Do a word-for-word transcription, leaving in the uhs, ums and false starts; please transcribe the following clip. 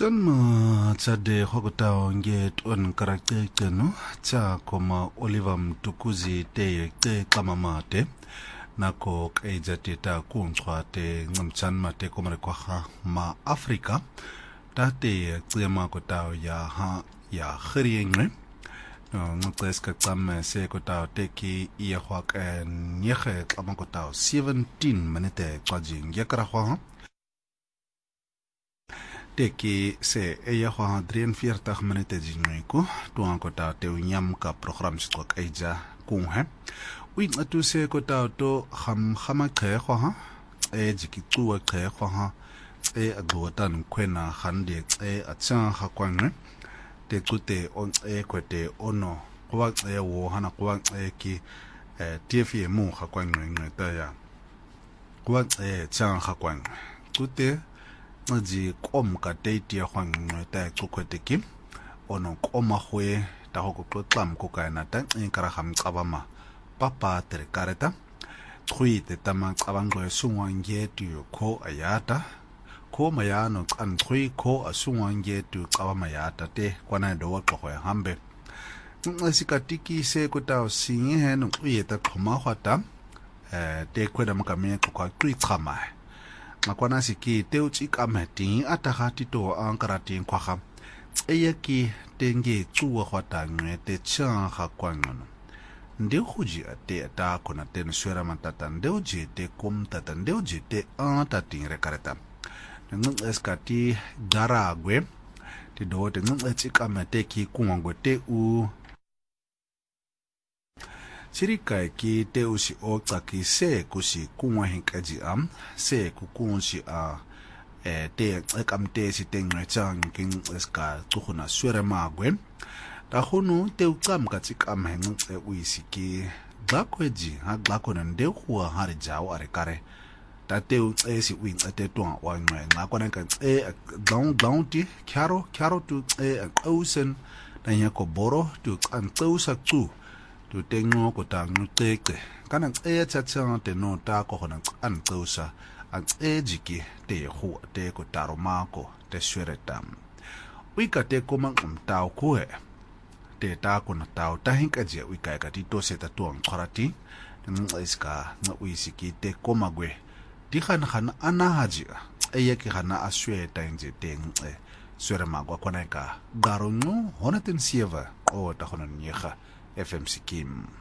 Son ma tsade hokotao nget on karakter teno tsa koma Oliver Mtukuzi te te kamamate nako kaijate ta kunchwa te ngmchan mate komare kwa ma Afrika tate tsema kotao ya ha ya khriengwe ngqeska tsam se kotao teki ye hwak en yege kama kotao seventeen minute tsaji ngekra hwa teki se eya hwa drieënveertig minute jinweko tuan kotao te unyam ka program sitwa kaija kunhe wi ngatu se kotao to kham khama khe hwa e jikitsuwa khe hwa e agbotan kwena khande e atsa hakwanwe te tute on e kwete ono kwa e wo hana kwa e ki T F M mu hakwanwe ngeta ya kwa e tsa hakwanwe tute ji kom ka date ya hwangwe ta tsokwete ki ono koma hwe ta hoko tlotlam ko kana ta nkara ham qabama papa tere kareta tkhwite tama qabangwe sungwange tu ko ayata ko mayano kan tkhwi ko asungwange tu qabama yata te kwana do wa qho ya hambe ngesikatiki se ko ta singe hen uyeta khoma hwata eh te kweda makame ko twi chama makwana siki te uchi kamati atagati to ankarati khwaga eyeki tenge tsuwa hwata ngwe te tsa ga kwangano nde goji ate ta kona ten swera matata nde oji te kom tata nde oji te antati rekareta nng eskati daragwe te do te nng etsi kamate ki kungwe te u Sirika ki te usi o taki se kusi kungwa hinkaji am se kukunsi a e te ekamte si tengwe chang king eska tukuna swere magwe ta hunu te ukam katik am heng e uisi ki glakweji ha glakona nde huwa hari jaw are kare ta te u e si win ate tuan wa ngwe ngakona ka e down down ti kyaro kyaro tu e ausen na yako boro tu an tausa tu tu tengo ko ta nguteke kana e tsatsa te no ta ko hona an tsosa an e jiki te hu te ko taromako te sweretam wika te ko mang tao ko e te ta ko na tao ta hinka je wika ka ti to se ta tuang kharati ng iska ng uisiki te ko magwe di khan khan ana haji e ye ki khana aswe ta nje teng e swere magwa kona ka garonyo honaten sieva o ta hona nyeha F M C Kim